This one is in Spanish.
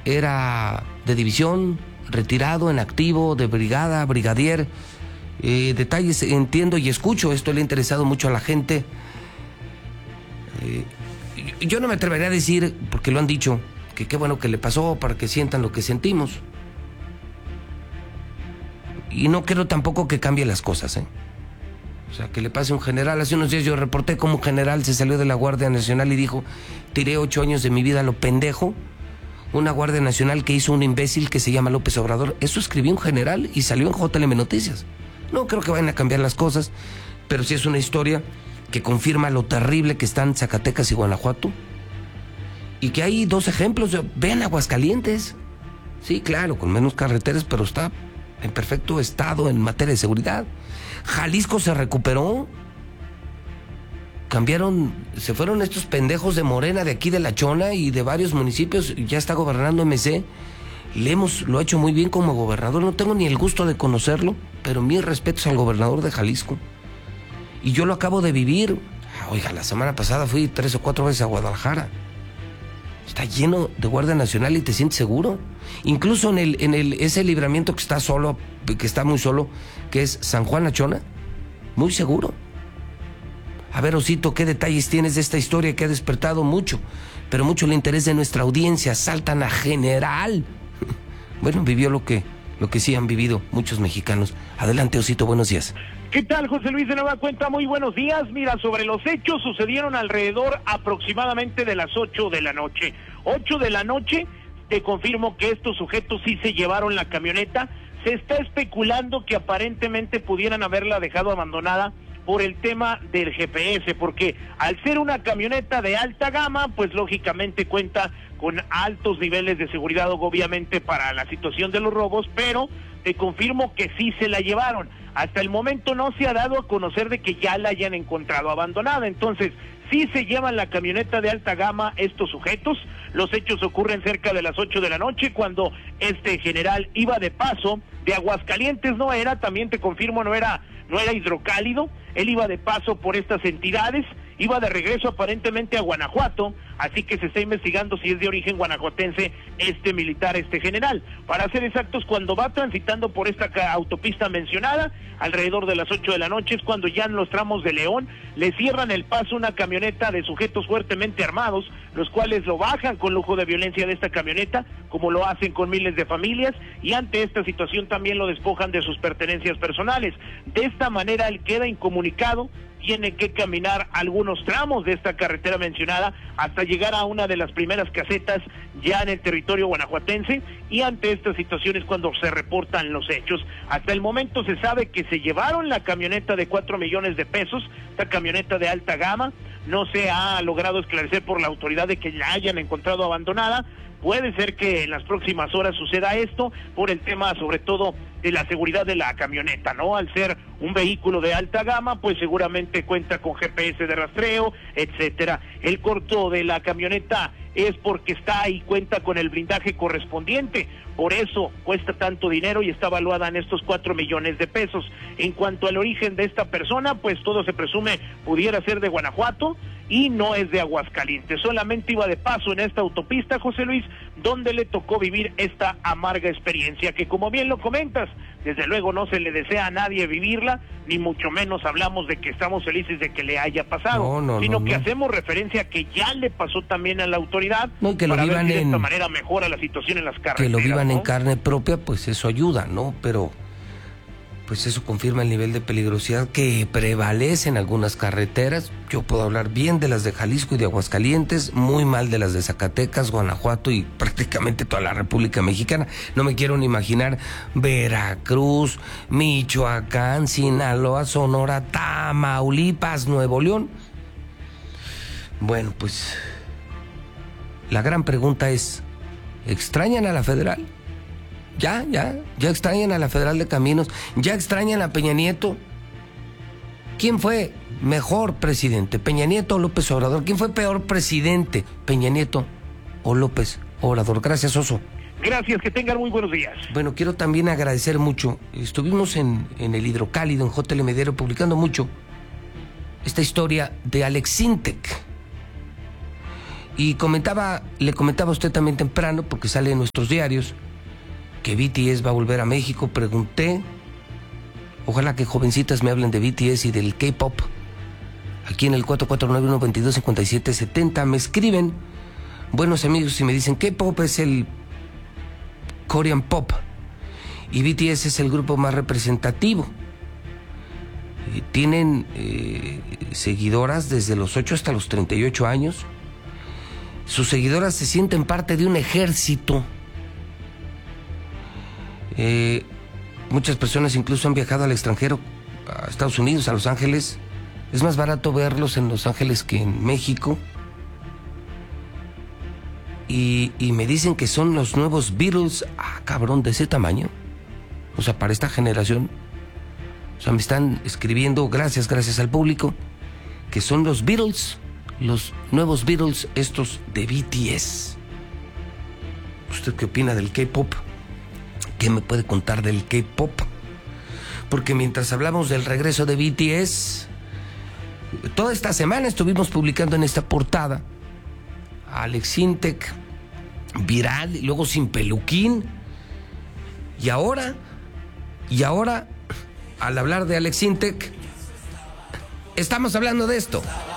era de división, retirado, en activo, de brigada, brigadier. Detalles, entiendo y escucho, esto le ha interesado mucho a la gente. Yo no me atrevería a decir, porque lo han dicho, que qué bueno que le pasó para que sientan lo que sentimos. Y no quiero tampoco que cambie las cosas, O sea, que le pase a un general. Hace unos días yo reporté cómo un general se salió de la Guardia Nacional y dijo: tiré 8 años de mi vida a lo pendejo. Una Guardia Nacional que hizo un imbécil que se llama López Obrador. Eso escribió un general y salió en JLM Noticias. No creo que vayan a cambiar las cosas, pero sí es una historia que confirma lo terrible que están Zacatecas y Guanajuato. Y que hay 2 ejemplos. Vean Aguascalientes. Sí, claro, con menos carreteras, pero está en perfecto estado en materia de seguridad. Jalisco se recuperó. Se fueron estos pendejos de Morena de aquí de La Chona y de varios municipios. Ya está gobernando MC. Lo ha hecho muy bien como gobernador. No tengo ni el gusto de conocerlo, pero mis respetos al gobernador de Jalisco. Y yo lo acabo de vivir. Oiga, la semana pasada fui 3 o 4 veces a Guadalajara. Está lleno de Guardia Nacional y te sientes seguro. Incluso en ese libramiento que está muy solo, que es San Juan La Chona, muy seguro. A ver, Osito, ¿qué detalles tienes de esta historia que ha despertado mucho, pero mucho el interés de nuestra audiencia? Saltan a general. Bueno, vivió lo que sí han vivido muchos mexicanos. Adelante, Osito, buenos días. ¿Qué tal, José Luis de Nueva Cuenta? Muy buenos días. Mira, sobre los hechos, sucedieron alrededor aproximadamente de las 8 de la noche. 8 de la noche, te confirmo que estos sujetos sí se llevaron la camioneta. Se está especulando que aparentemente pudieran haberla dejado abandonada por el tema del GPS, porque al ser una camioneta de alta gama, pues lógicamente cuenta con altos niveles de seguridad, obviamente para la situación de los robos, pero te confirmo que sí se la llevaron. Hasta el momento no se ha dado a conocer de que ya la hayan encontrado abandonada. Entonces, sí se llevan la camioneta de alta gama estos sujetos. Los hechos ocurren cerca de las 8 de la noche, cuando este general iba de paso de Aguascalientes, también te confirmo, no era Hidrocálido. Él iba de paso por estas entidades, iba de regreso aparentemente a Guanajuato, así que se está investigando si es de origen guanajuatense este militar, este general. Para ser exactos, cuando va transitando por esta autopista mencionada, alrededor de las 8 de la noche, es cuando ya en los tramos de León le cierran el paso una camioneta de sujetos fuertemente armados, los cuales lo bajan con lujo de violencia de esta camioneta, como lo hacen con miles de familias, y ante esta situación también lo despojan de sus pertenencias personales. De esta manera él queda incomunicado, tiene que caminar algunos tramos de esta carretera mencionada hasta llegar a una de las primeras casetas ya en el territorio guanajuatense, y ante esta situación es cuando se reportan los hechos. Hasta el momento se sabe que se llevaron la camioneta de 4 millones de pesos, esta camioneta de alta gama. No se ha logrado esclarecer por la autoridad de que la hayan encontrado abandonada. Puede ser que en las próximas horas suceda esto por el tema sobre todo de la seguridad de la camioneta, Al ser un vehículo de alta gama, pues seguramente cuenta con GPS de rastreo, etcétera. El costo de la camioneta es porque está y cuenta con el blindaje correspondiente, por eso cuesta tanto dinero y está valuada en estos 4 millones de pesos. En cuanto al origen de esta persona, pues todo se presume pudiera ser de Guanajuato y no es de Aguascalientes. Solamente iba de paso en esta autopista, José Luis, donde le tocó vivir esta amarga experiencia que, como bien lo comentas, desde luego no se le desea a nadie vivirla, ni mucho menos hablamos de que estamos felices de que le haya pasado, sino que hacemos referencia a que ya le pasó también a la autoridad, que lo para vivan ver si de esta manera mejora la situación en las carreteras. Que lo vivan en carne propia, pues eso ayuda, pero pues eso confirma el nivel de peligrosidad que prevalece en algunas carreteras. Yo puedo hablar bien de las de Jalisco y de Aguascalientes, muy mal de las de Zacatecas, Guanajuato y prácticamente toda la República Mexicana. No me quiero ni imaginar Veracruz, Michoacán, Sinaloa, Sonora, Tamaulipas, Nuevo León. Bueno, pues la gran pregunta es, ¿extrañan a la federal? Ya extrañan a la Federal de Caminos, ya extrañan a Peña Nieto. ¿Quién fue mejor presidente, Peña Nieto o López Obrador? ¿Quién fue peor presidente, Peña Nieto o López Obrador? Gracias, Oso. Gracias, que tengan muy buenos días. Bueno, quiero también agradecer mucho. Estuvimos en el Hidrocálido, en JL Mediero, publicando mucho esta historia de Alex Sintek. Y le comentaba a usted también temprano, porque sale en nuestros diarios, que BTS va a volver a México. Pregunté, ojalá que jovencitas me hablen de BTS y del K-pop. Aquí en el 449-122-5770 me escriben buenos amigos y me dicen, K-pop es el Korean Pop y BTS es el grupo más representativo. Tienen seguidoras desde los 8 hasta los 38 años. Sus seguidoras se sienten parte de un ejército. Muchas personas incluso han viajado al extranjero, a Estados Unidos, a Los Ángeles. Es más barato verlos en Los Ángeles que en México. Y me dicen que son los nuevos Beatles. Cabrón, de ese tamaño. O sea, para esta generación. O sea, me están escribiendo, gracias al público, que son los Beatles, los nuevos Beatles, estos de BTS. ¿Usted qué opina del K-pop? ¿Qué me puede contar del K-pop? Porque mientras hablamos del regreso de BTS, toda esta semana estuvimos publicando en esta portada a Alex Intec, viral, y luego sin peluquín. Y ahora, al hablar de Alex Intec, estamos hablando de esto.